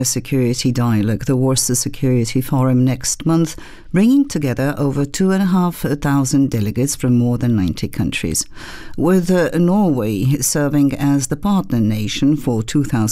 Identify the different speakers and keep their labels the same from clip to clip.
Speaker 1: A security dialogue, the Warsaw Security Forum next month, bringing together over 2,500 delegates from more than 90 countries. With Norway serving as the partner nation for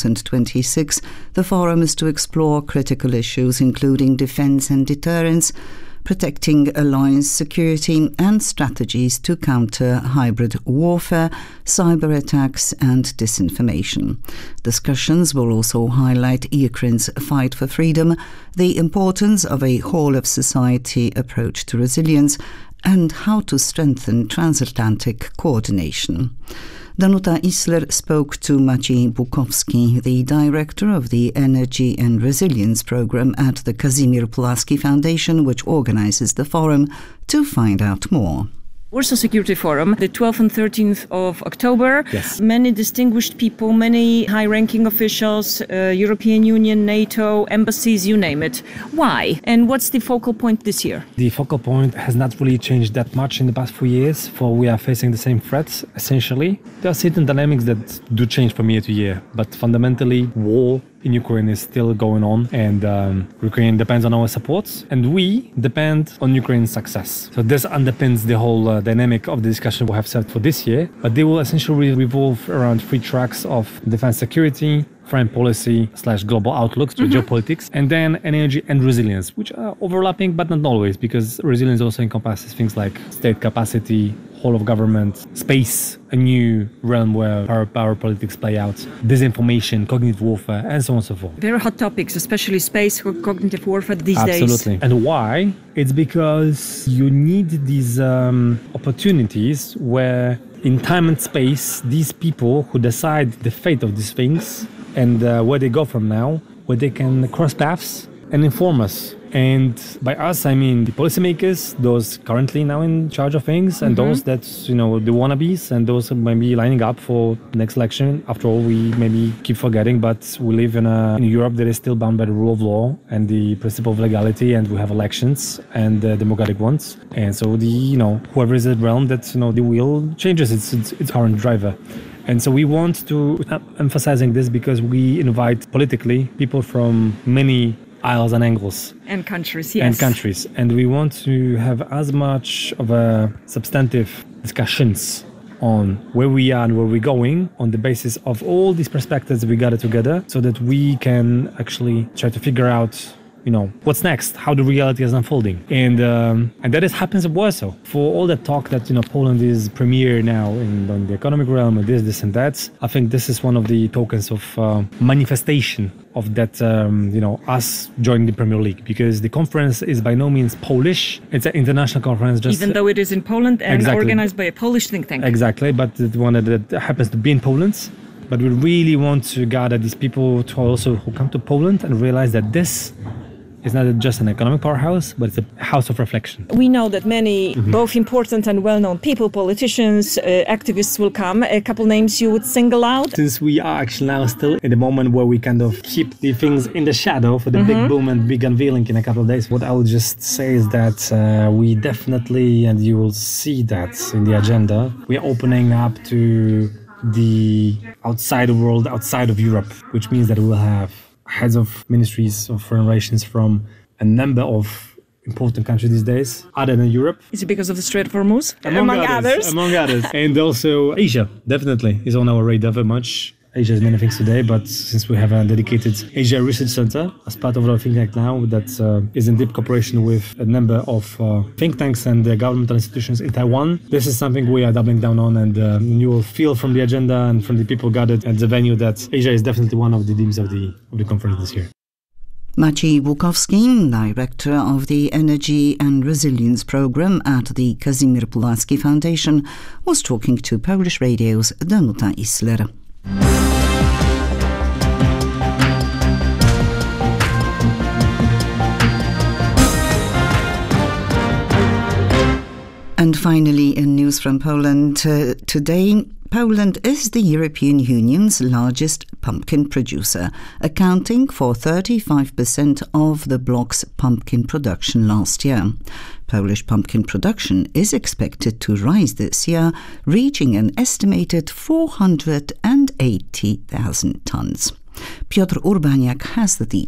Speaker 1: 2026, the forum is to explore critical issues including defense and deterrence, protecting alliance security and strategies to counter hybrid warfare, cyber attacks and disinformation. Discussions will also highlight Ukraine's fight for freedom, the importance of a whole-of-society approach to resilience, and how to strengthen transatlantic coordination. Danuta Isler spoke to Maciej Bukowski, the director of the Energy and Resilience Program at the Kazimierz Pułaski Foundation, which organizes the forum, to find out more.
Speaker 2: Warsaw Security Forum, the 12th and 13th of October.
Speaker 3: Yes.
Speaker 2: Many distinguished people, many high-ranking officials, European Union, NATO, embassies, you name it. Why? And what's the focal point this year?
Speaker 3: The focal point has not really changed that much in the past few years, for we are facing the same threats, essentially. There are certain dynamics that do change from year to year, but fundamentally, war in Ukraine is still going on, and Ukraine depends on our support, and we depend on Ukraine's success. So this underpins the whole dynamic of the discussion we have set for this year, but they will essentially revolve around three tracks of defense security, foreign policy / global outlooks to geopolitics, and then energy and resilience, which are overlapping but not always, because resilience also encompasses things like state capacity, whole of government, space, a new realm where power politics play out, disinformation, cognitive warfare, and so on and so forth.
Speaker 2: Very hot topics, especially space, cognitive warfare these days.
Speaker 3: Absolutely. And why? It's because you need these opportunities where in time and space, these people who decide the fate of these things and where they go from now, where they can cross paths and inform us. And by us, I mean the policymakers, those currently now in charge of things, and those that, the wannabes, and those who may be lining up for the next election. After all, we maybe keep forgetting, but we live in Europe that is still bound by the rule of law and the principle of legality, and we have elections and democratic ones. And so whoever is at realm that, the wheel changes its current driver. And so we want to emphasizing this because we invite politically people from many aisles and angles.
Speaker 2: And countries, yes.
Speaker 3: And countries. And we want to have as much of a substantive discussions on where we are and where we're going on the basis of all these perspectives we gather together, so that we can actually try to figure out what's next, how the reality is unfolding. And that happens in Warsaw. For all that talk that, Poland is premier now in the economic realm and this and that, I think this is one of the tokens of manifestation of that, us joining the Premier League, because the conference is by no means Polish. It's an international conference.
Speaker 2: Even though it is in Poland and organized by a Polish think tank.
Speaker 3: Exactly, but the one that happens to be in Poland. But we really want to gather these people who come to Poland and realize that this is not just an economic powerhouse, but it's a house of reflection.
Speaker 2: We know that many both important and well-known people, politicians, activists will come. A couple names you would single out?
Speaker 3: Since we are actually now still in the moment where we kind of keep the things in the shadow for the big boom and big unveiling in a couple of days, what I would just say is that we definitely, and you will see that in the agenda, we are opening up to the outside world, outside of Europe, which means that we will have heads of ministries of foreign relations from a number of important countries these days, other than Europe.
Speaker 2: Is it because of the Strait of Hormuz?
Speaker 3: Among others. And also Asia, definitely, is on our radar very much. Asia is many things today, but since we have a dedicated Asia Research Center as part of our think tank now that is in deep cooperation with a number of think tanks and governmental institutions in Taiwan, this is something we are doubling down on, and you will feel from the agenda and from the people gathered at the venue that Asia is definitely one of the themes of the conference this year.
Speaker 1: Maciej Bukowski, director of the Energy and Resilience Program at the Kazimierz Pułaski Foundation, was talking to Polish Radio's Danuta Isler. And finally, in news from Poland today, Poland is the European Union's largest pumpkin producer, accounting for 35% of the bloc's pumpkin production last year. Polish pumpkin production is expected to rise this year, reaching an estimated 480,000 tons. Piotr Urbaniak has the details.